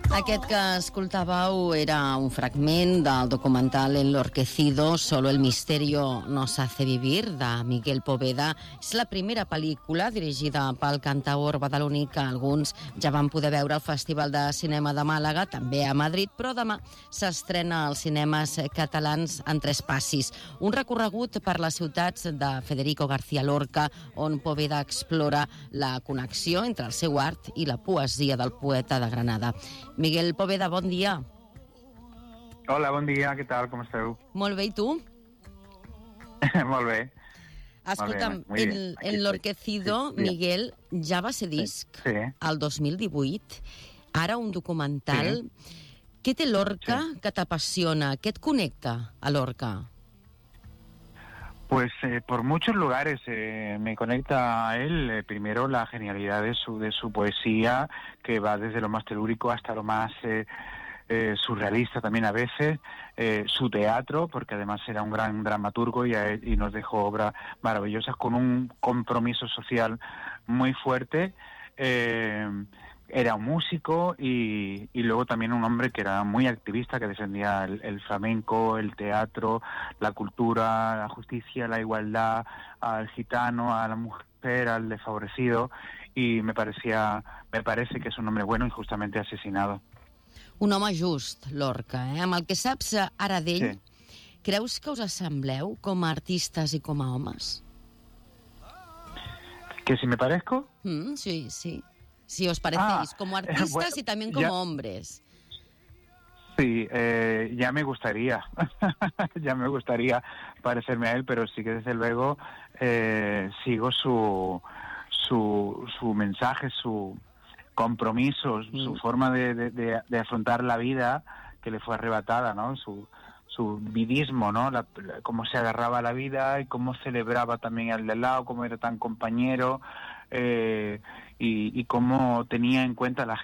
Aquest que escoltàveu era un fragment del documental Enlorquecido, Solo el misterio nos hace vivir, de Miguel Poveda. És la primera pel·lícula dirigida pel cantaor badaloní que alguns ja van poder veure al Festival de Cinema de Màlaga, també a Madrid, però demà s'estrena als cinemes catalans en 3 passis. Un recorregut per les ciutats de Federico García Lorca, on Poveda explora la connexió entre el seu art i la poesia del poeta de Granada. Miguel Poveda, bon dia. Hola, bon dia, què tal, com esteu? Molt bé, i tu? Molt bé. Escolta'm, Molt bé. Enlorquecido, sí, Miguel, ja va ser disc el 2018, ara un documental. Què té Lorca que t'apassiona? Què et connecta a Lorca? Pues por muchos lugares me conecta a él. Primero la genialidad de su poesía, que va desde lo más telúrico hasta lo más surrealista también a veces. Su teatro, porque además era un gran dramaturgo y nos dejó obras maravillosas con un compromiso social muy fuerte. Era un músico y luego también un hombre que era muy activista, que defendía el flamenco, el teatro, la cultura, la justicia, la igualdad, al gitano, a la mujer, al desfavorecido, y me parece que és un hombre bueno, injustamente asesinado. Un home just, Lorca, Amb el que saps ara d'ell, creus que us assembleu com a artistes i com a homes? ¿Que si me parezco? Sí. Si os parecéis como artistas bueno, y también como hombres. Sí, ya me gustaría, parecerme a él, pero sí que desde luego sigo su mensaje, su compromiso, su forma de afrontar la vida que le fue arrebatada, ¿no? Su vidismo, ¿no? Cómo se agarraba a la vida y cómo celebraba también al de lado, cómo era tan compañero, y cómo tenía en cuenta a la